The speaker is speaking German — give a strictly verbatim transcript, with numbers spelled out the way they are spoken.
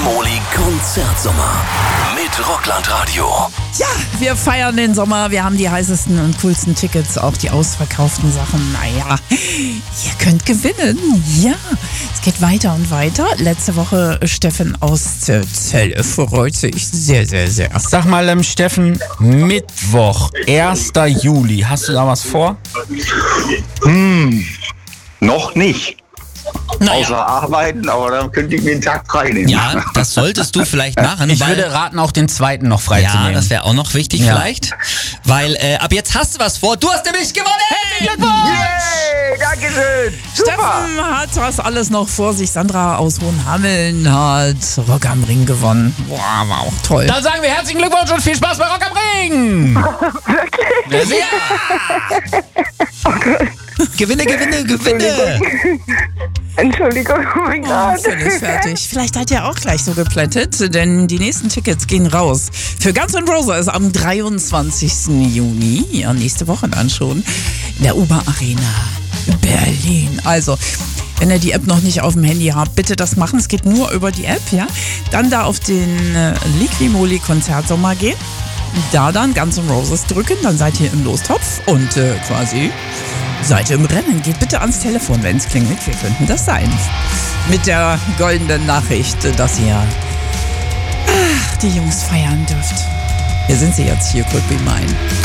Liquimoli Konzertsommer mit Rockland-Radio. Ja, wir feiern den Sommer. Wir haben die heißesten und coolsten Tickets, auch die ausverkauften Sachen. Naja, ihr könnt gewinnen. Ja, es geht weiter und weiter. Letzte Woche Steffen aus Zelle freut sich sehr, sehr, sehr. Sag mal, ähm, Steffen, Mittwoch, erster Juli. Hast du da was vor? Hm, noch nicht. Naja. Außer arbeiten, aber dann könnte ich mir einen Tag frei nehmen. Ja, das solltest du vielleicht machen. Ich weil, würde raten, auch den zweiten noch freizunehmen. ja, das wäre auch noch wichtig Ja. vielleicht. Weil äh, ab jetzt hast du was vor. Du hast nämlich gewonnen! Hey, Yay, Dankeschön. Super. Steffen hat das alles noch vor sich. Sandra aus Hohenhameln hat Rock am Ring gewonnen. Boah, war auch toll. Dann sagen wir herzlichen Glückwunsch und viel Spaß bei Rock am Ring! Wirklich? Gewinne, gewinne, gewinne! Entschuldigung, oh mein Oh, Gott. völlig fertig. Vielleicht seid ihr auch gleich so geplättet, denn die nächsten Tickets gehen raus. Für Guns N' Roses am dreiundzwanzigsten Juni, ja, nächste Woche dann schon, in der U B A Arena Berlin. Also, wenn ihr die App noch nicht auf dem Handy habt, bitte das machen. Es geht nur über die App, ja. Dann da auf den äh, Liquimoli Konzertsommer gehen. Da dann Guns N' Roses drücken, dann seid ihr im Lostopf und äh, quasi seid ihr im Rennen. Geht bitte ans Telefon, wenn es klingelt. Wir könnten das sein. Mit der goldenen Nachricht, dass ihr ach, die Jungs feiern dürft. Hier sind sie jetzt, hier, Could Be Mine.